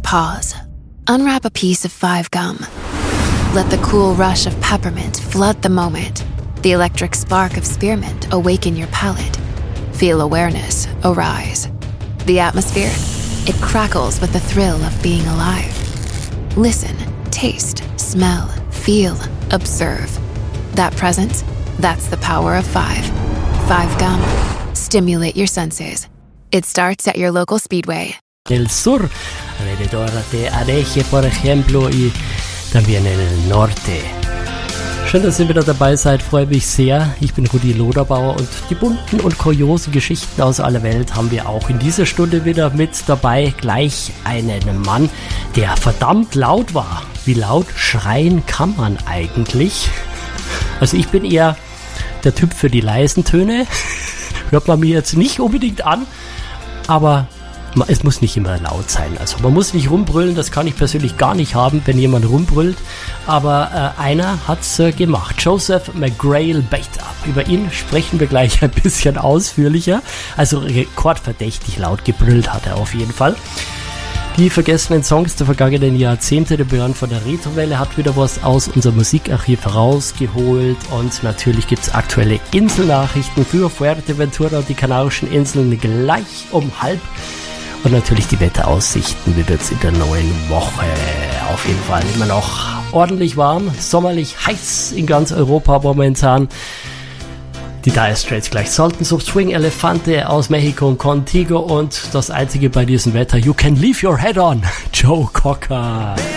Pause. Unwrap a piece of 5 gum. Let the cool rush of peppermint flood the moment. The electric spark of spearmint awaken your palate. Feel awareness arise. The atmosphere, it crackles with the thrill of being alive. Listen, taste, smell, feel, observe. That presence, that's the power of 5. 5 gum. Stimulate your senses. It starts at your local Speedway. Del sur, alrededor de Areche, por ejemplo, y también en el norte. Schön, dass ihr wieder dabei seid, freue mich sehr. Ich bin Rudi Loderbauer und die bunten und kuriosen Geschichten aus aller Welt haben wir auch in dieser Stunde wieder mit dabei. Gleich einen Mann, der verdammt laut war. Wie laut schreien kann man eigentlich? Also ich bin eher der Typ für die leisen Töne. Hört man mir jetzt nicht unbedingt an, aber es muss nicht immer laut sein. Also man muss nicht rumbrüllen, das kann ich persönlich gar nicht haben, wenn jemand rumbrüllt. Aber einer hat's gemacht. Joseph McGrail Bate-Up. Über ihn sprechen wir gleich ein bisschen ausführlicher. Also rekordverdächtig laut gebrüllt hat er auf jeden Fall. Die vergessenen Songs der vergangenen Jahrzehnte, der Björn von der Retrowelle hat wieder was aus unserem Musikarchiv herausgeholt und natürlich gibt's aktuelle Inselnachrichten für Fuerteventura und die Kanarischen Inseln gleich um 12:30 und natürlich die Wetteraussichten, wie wird's in der neuen Woche. Auf jeden Fall immer noch ordentlich warm, sommerlich heiß in ganz Europa momentan. Die Dire Straits gleich Sultans of Swing, Elefante aus Mexiko und Contigo und das einzige bei diesem Wetter, You Can Leave Your Head On, Joe Cocker.